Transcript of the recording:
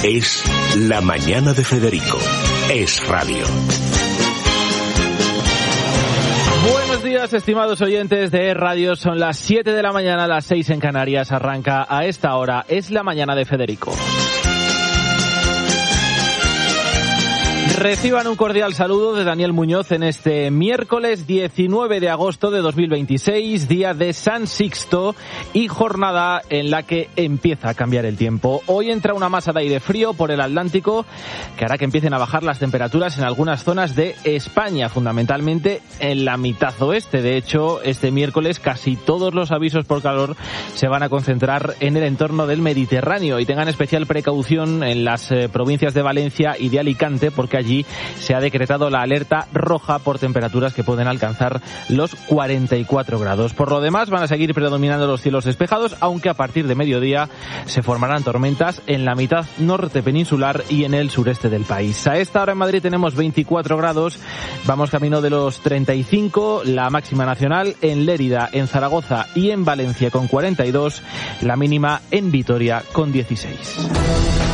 Es La Mañana de Federico. Es radio. Buenos días, estimados oyentes de Radio. Son las 7 de la mañana, las 6 en Canarias. Arranca a esta hora. Es La Mañana de Federico. Reciban un cordial saludo de Daniel Muñoz en este miércoles 19 de agosto de 2026, día de San Sixto y jornada en la que empieza a cambiar el tiempo. Hoy entra una masa de aire frío por el Atlántico que hará que empiecen a bajar las temperaturas en algunas zonas de España, fundamentalmente en la mitad oeste. De hecho, este miércoles casi todos los avisos por calor se van a concentrar en el entorno del Mediterráneo y tengan especial precaución en las provincias de Valencia y de Alicante, porque allí se ha decretado la alerta roja por temperaturas que pueden alcanzar los 44 grados. Por lo demás, van a seguir predominando los cielos despejados, aunque a partir de mediodía se formarán tormentas en la mitad norte peninsular y en el sureste del país. A esta hora en Madrid tenemos 24 grados, vamos camino de los 35, la máxima nacional en Lérida, en Zaragoza y en Valencia con 42, la mínima en Vitoria con 16.